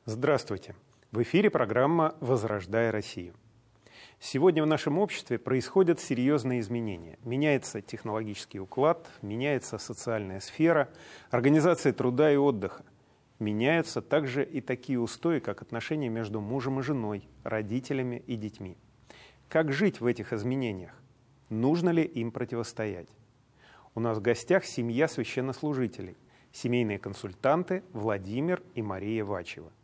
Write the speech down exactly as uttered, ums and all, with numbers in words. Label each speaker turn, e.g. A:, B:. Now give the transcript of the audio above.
A: Здравствуйте! В эфире программа «Возрождая Россию». Сегодня в нашем обществе происходят серьезные изменения. Меняется технологический уклад, меняется социальная сфера, организация труда и отдыха. Меняются также и такие устои, как отношения между мужем и женой, родителями и детьми. Как жить в этих изменениях? Нужно ли им противостоять? У нас в гостях семья священнослужителей, семейные консультанты Владимир и Мария Вачева.